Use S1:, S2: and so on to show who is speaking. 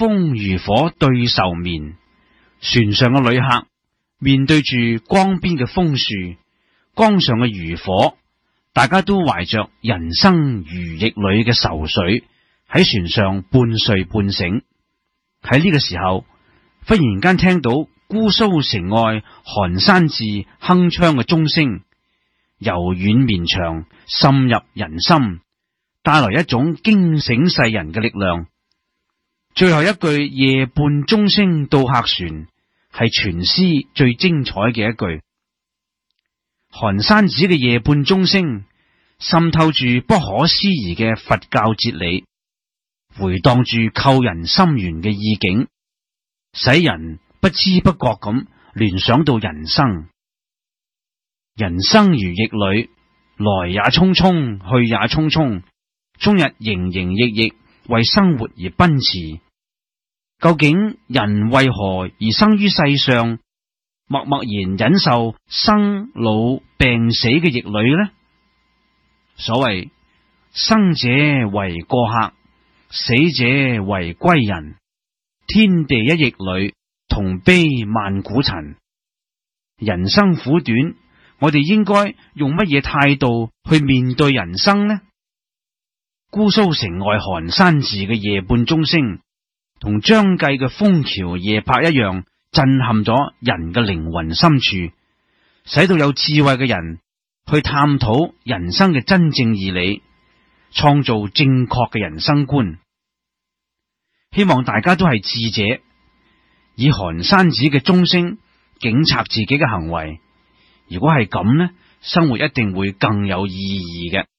S1: 風如火對愁眠，船上嘅旅客面對住江邊嘅楓樹，江上嘅漁火，大家都懷着人生如逆旅嘅愁緒喺船上半睡半醒。喺呢個時候，忽然間聽到姑蘇城外寒山寺鏗鏘嘅鐘聲，由遠綿長，滲入人心，帶來一種驚醒世人嘅力量。最後一句夜半鐘聲到客船，係全詩最精彩嘅一句。寒山寺嘅夜半鐘聲滲透住不可思議嘅佛教哲理，回蕩住扣人心弦嘅意境，使人不知不覺咁聯想到人生。人生如逆旅，來也匆匆，去也匆匆，終日營營役役為生活而奔馳。究竟人為何而生於世上，默默然忍受生老病死嘅逆旅呢？所謂生者為過客，死者為歸人，天地一逆旅，同悲萬古塵。人生苦短，我哋應該用乜嘢態度去面對人生呢？姑蘇城外寒山寺嘅夜半鐘聲，同張繼嘅楓橋夜泊一樣，震撼咗人嘅靈魂深處，使到有智慧嘅人去探討人生嘅真正義理，創造正確嘅人生觀。希望大家都係智者，以寒山寺嘅鐘聲警察自己嘅行為。如果係咁呢，生活一定會更有意義嘅。